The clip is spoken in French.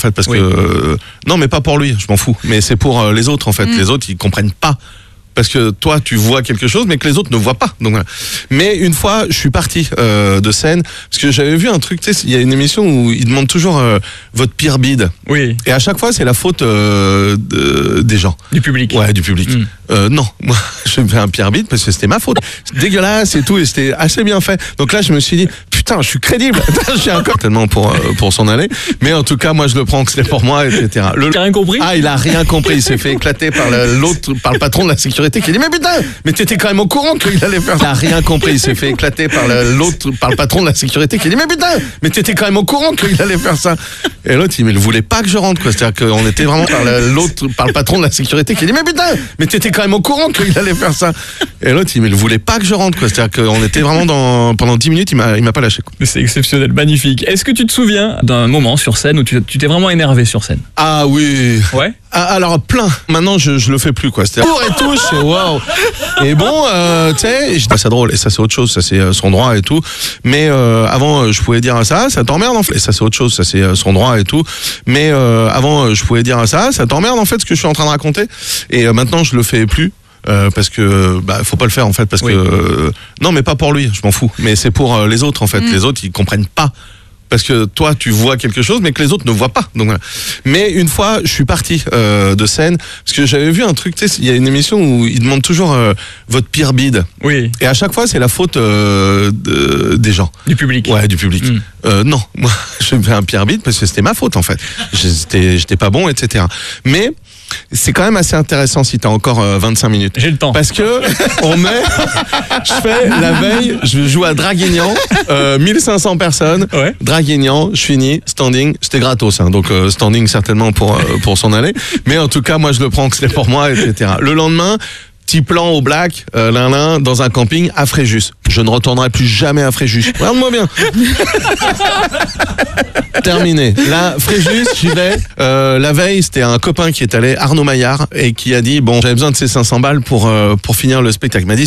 fait, parce Oui. que non, mais pas pour lui, je m'en fous. Mais c'est pour les autres, en fait. Les autres, ils comprennent pas. Parce que toi, tu vois quelque chose, mais que les autres ne voient pas. Donc, voilà. Mais une fois, je suis parti de scène, parce que j'avais vu un truc, tu sais, il y a une émission où ils demandent toujours votre pire bide. Oui, Et à chaque fois, c'est la faute des gens. du public. Ouais, du public. Non, moi, je me fais un pire bide parce que c'était ma faute. C'est dégueulasse et tout, et c'était assez bien fait. Donc là, je me suis dit, putain, je suis crédible. Je suis encore tellement pour s'en aller. Mais en tout cas, moi, je le prends que c'était pour moi, etc. T'as rien compris? Ah, il a rien compris. Il s'est fait éclater par par le patron de la sécurité qui a dit, mais putain, mais t'étais quand même au courant qu'il allait faire ça. Il a rien compris. Il s'est fait éclater par le patron de la sécurité qui a dit, mais putain, mais t'étais quand même au courant qu'il allait faire ça. Et l'autre, il ne voulait pas que je rentre, quoi. C'est-à-dire qu'on était vraiment par le patron de la sécurité qui a dit, mais putain, mais t'étais quand même au courant qu'il allait faire ça. Et l'autre, il ne voulait pas que je rentre, quoi. C'est-à-dire qu'on était vraiment pendant 10 minutes, il m'a pas lâché, quoi. C'est exceptionnel, magnifique. Est-ce que tu te souviens d'un moment sur scène où tu t'es vraiment énervé sur scène? Ah oui. Ouais. Ah, alors plein. Maintenant je le fais plus, quoi. C'est-à-dire tour et tout, c'est waouh. Et bon, tu sais, je dis ça drôle et ça c'est autre chose, ça c'est son droit et tout. Mais avant je pouvais dire ça t'emmerde en fait. Et ça c'est autre chose, ça c'est son droit et tout. Mais avant je pouvais dire ça t'emmerde en fait ce que je suis en train de raconter. Et maintenant je le fais plus. Parce que faut pas le faire en fait, parce Oui. que non, mais pas pour lui, je m'en fous. Mais c'est pour les autres en fait. Les autres, ils comprennent pas. Parce que toi, tu vois quelque chose, mais que les autres ne voient pas. Donc, voilà. Mais une fois, je suis parti de scène, parce que j'avais vu un truc, tu sais, il y a une émission où ils demandent toujours votre pire bide. Oui, Et à chaque fois, c'est la faute des gens. du public. Ouais, du public. Non, moi, je me fais un pire bide parce que c'était ma faute, en fait. J'étais pas bon, etc. Mais c'est quand même assez intéressant si t'as encore 25 minutes. J'ai le temps. Parce que je fais la veille, je joue à Draguignan, 1500 personnes, Ouais. Draguignan, je finis, standing, c'était gratos, hein, donc standing certainement pour s'en aller, mais en tout cas, moi je le prends que c'était pour moi, etc. Le lendemain, petit plan au black, dans un camping à Fréjus. Je ne retournerai plus jamais à Fréjus. Regarde-moi bien. Terminé. Là, Fréjus, j'y vais. La veille, c'était un copain qui est allé, Arnaud Maillard, et qui a dit, bon, j'avais besoin de ces 500 balles pour finir le spectacle. Il m'a dit,